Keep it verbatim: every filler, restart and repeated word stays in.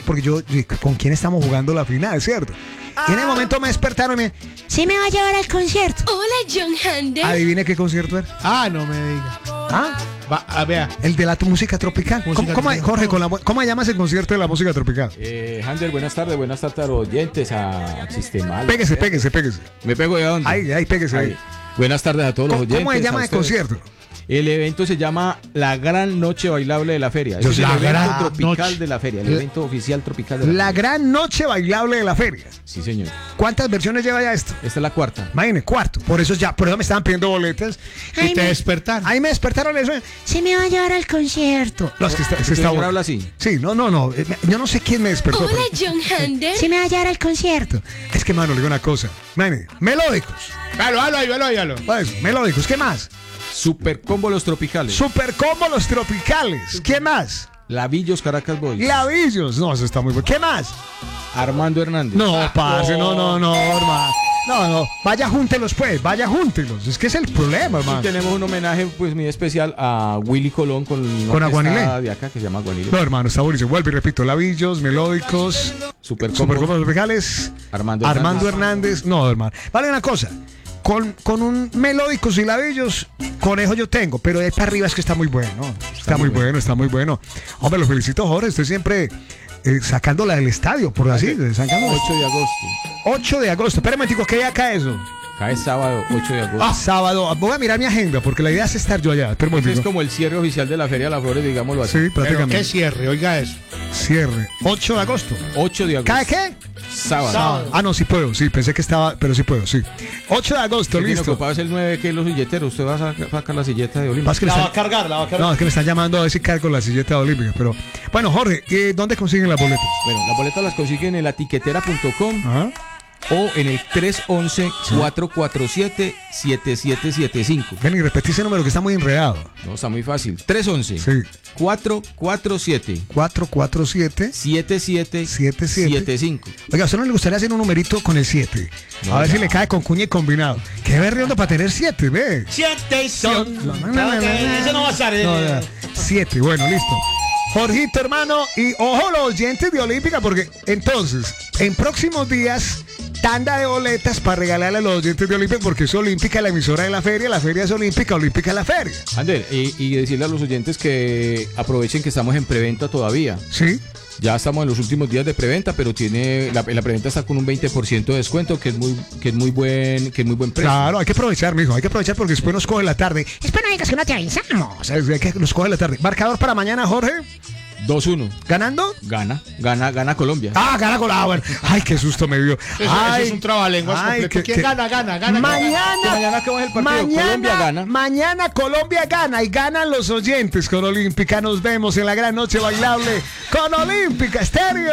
porque yo, ¿con quién estamos jugando la final, cierto? Y en el momento me despertaron y me... ¿Sí me va a llevar al concierto? Hola, John Hander. Adivine qué concierto era. Ah, no me diga. ¿Ah? Va, a ver. El de la tu- música tropical. Música ¿Cómo, cómo- tropical. Jorge, con la, mu- ¿cómo llama ese concierto de la música tropical? Eh, Hander, buenas tardes, buenas tardes a los oyentes, a Sistemal. Pégese, pégese, pégese. ¿Me pego de dónde? Ahí, ahí, pégese ahí. Ahí. Buenas tardes a todos los ¿Cómo, oyentes. cómo se llama a el ustedes. concierto? El evento se llama La Gran Noche Bailable de la Feria. Yo Es sé, el la evento gran tropical noche. de la feria, el La- evento oficial tropical de la, La feria. gran noche bailable de la feria. Sí, señor. ¿Cuántas versiones lleva ya esto? Esta es la cuarta. Imagínate, cuarto. Por eso ya, por eso me estaban pidiendo boletas. Y te despertaron. Ahí me despertaron eso. Se me va a llevar al concierto. No, es que está, es que ¿Tu está señor bueno. habla así? Sí, no, no, no. eh, Yo no sé quién me despertó. Hola, pero- John Hander. Se me va a llevar al concierto. Es que, mano, le digo una cosa. Mane, melódicos. Halo, halo, ahí, halo, ahí, halo. Pues, melódicos. ¿Qué más? Super Combo Los Tropicales. Super Combo Los Tropicales. ¿Qué más? Lavillos Caracas Boys. Lavillos. No, eso está muy bueno. ¿Qué más? Armando Hernández. No, parce, no, no, no, hermano. No, no. Vaya, júntelos, pues. Vaya, júntelos. Es que es el problema, Y hermano. tenemos un homenaje pues muy especial a Willy Colón con una Con orquesta Aguanilé. de acá que se llama Aguanilé. No, hermano, está buenísimo. Vuelvo y repito. Lavillos, melódicos. Super Combo. Super Combo Los Tropicales. Armando Armando Hernández. No, hermano. Vale una cosa. Con, con un melódicos y labillos, conejo yo tengo, pero de ahí para arriba es que está muy bueno. Está, muy bueno, está muy bueno. Hombre, lo felicito, Jorge. Estoy siempre eh, sacándola del estadio, por así. Sacándola. ocho de agosto. ocho de agosto. Espérame, un momentico, ¿qué día cae eso? Cae sábado ocho de agosto. Ah, sábado. Voy a mirar mi agenda, porque la idea es estar yo allá. Espera un Ese es momentico. como el cierre oficial de la Feria de las Flores, digámoslo así. Sí, Pero prácticamente. qué cierre, oiga eso. Cierre. ocho de agosto. ocho de agosto. ¿Cae qué? Sábado. Ah, no, sí puedo. Sí, pensé que estaba, pero sí puedo, sí. ocho de agosto, Usted tiene listo. ocupado es el nueve, que es los silleteros. Usted va a saca- sacar la silleta de Olimpia. Más que le están- cargar, la va a No, es que me están llamando a ver si cargo la silleta olímpica, pero... Bueno, Jorge, ¿y dónde consiguen las boletas? Bueno, las boletas las consiguen en la tiquetera punto com Ajá. o en el tres once, cuatro cuatro siete, siete siete siete cinco. Ven y repetí ese número que está muy enredado. No, está muy fácil. tres once, Sí. cuatro cuatro siete, cuatro cuatro siete. siete siete Siete, siete. siete cinco. Oiga, ¿a usted no le gustaría hacer un numerito con el siete? No, a ver ya. si le cae con cuña y combinado. ¿Qué berriondo para tener siete, ve? Siete son. No, no, no, no, no. Eso no va a estar. eh. No, ya. Siete, bueno, listo. Jorgito, hermano, y ojo los oyentes de Olímpica, porque entonces, en próximos días, tanda de boletas para regalarle a los oyentes de Olímpica, porque es Olímpica la emisora de la feria, la feria es Olímpica, Olímpica es la feria. Ander, y, y decirle a los oyentes que aprovechen que estamos en preventa todavía. ¿Sí? Ya estamos en los últimos días de preventa, pero tiene la, la preventa está con un veinte por ciento de descuento, que es muy que es muy buen que es muy buen precio. Claro, hay que aprovechar, mijo, hay que aprovechar porque después nos coge la tarde. Espera, no digas que no te avisamos. O sea, hay que nos coge la tarde. Marcador para mañana, Jorge. dos uno. ¿Ganando? Gana, gana, gana Colombia. Ah, gana con la. Ay, qué susto me dio. Eso, eso Ay, es un trabalenguas ay, completo. que- ¿Quién que- gana, gana, gana? Mañana, Que mañana acabamos el partido. mañana, Colombia gana. Mañana Colombia gana y ganan los oyentes con Olímpica. Nos vemos en la gran noche bailable con Olímpica Estéreo.